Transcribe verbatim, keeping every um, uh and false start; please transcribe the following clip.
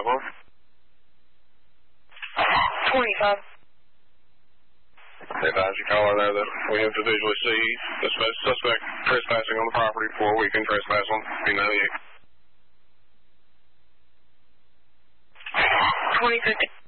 twenty-five on. twenty-five. Advise your caller there that we have to visually see the suspect trespassing on the property before we can trespass on P ninety-eight. twenty fifty.